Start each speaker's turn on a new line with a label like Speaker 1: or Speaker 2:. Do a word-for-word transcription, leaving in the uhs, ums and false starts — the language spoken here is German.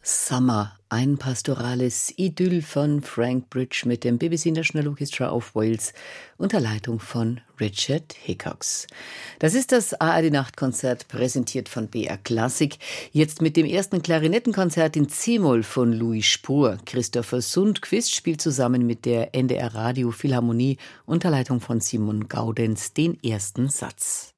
Speaker 1: Summer, ein pastorales Idyll von Frank Bridge mit dem B B C National Orchestra of Wales unter Leitung von Richard Hickox. Das ist das A R D-Nachtkonzert, präsentiert von B R Klassik. Jetzt mit dem ersten Klarinettenkonzert in C-Moll von Louis Spohr. Christopher Sundqvist spielt zusammen mit der N D R Radio Philharmonie unter Leitung von Simon Gaudenz den ersten Satz.